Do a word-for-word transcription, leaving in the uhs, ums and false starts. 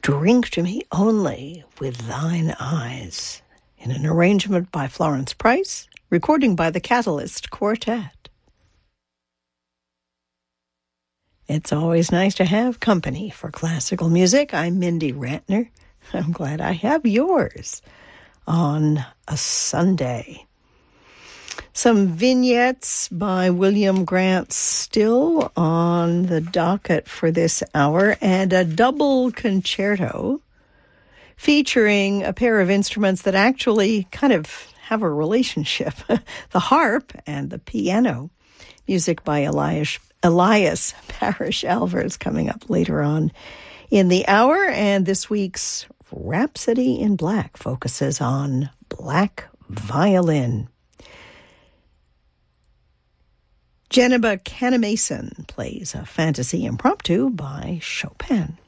Drink to Me Only with Thine Eyes, in an arrangement by Florence Price, recording by the Catalyst Quartet. It's always nice to have company for classical music. I'm Mindy Ratner. I'm glad I have yours on a Sunday. Some vignettes by William Grant Still on the docket for this hour, and a double concerto featuring a pair of instruments that actually kind of have a relationship, the harp and the piano. Music by Elias, Elias Parrish Alvarez coming up later on in the hour, and this week's Rhapsody in Black focuses on black violin. Jeniba Canamason plays a fantasy impromptu by Chopin.